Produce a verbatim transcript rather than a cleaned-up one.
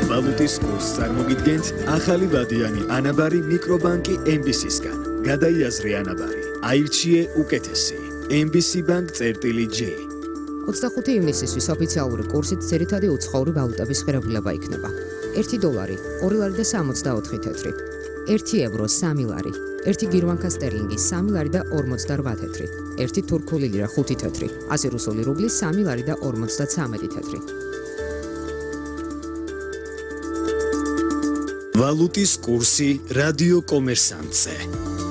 ვალუტის კურსს წარმოგიდგენთ ახალი ვადიანი ანაბარი მიკრობანკი ემ ბი სისგან. გადაიაზრე ანაბარი, აირჩიე უკეთესი. ემ ბი სი ბანკ წერტილი ჯი. ოცდახუთი ივნისისთვის ოფიციალური კურსით ძირითადი უცხოური ვალუტების ღირებულება იქნება. ერთი დოლარი, ორი ლარი და სამოცდაოთხი თეთრი. ერთი ევრო, სამი ლარი. ერთი გირვანკა სტერლინგი, სამი ლარი და ორმოცდარვა თეთრი. ერთი თურქული ლირა, ხუთი თეთრი. ასი რუსული რუბლი, სამი ლარი და ორმოცდაცამეტი თეთრი. ვალუტის კურსი რადიო კომერსანტზე.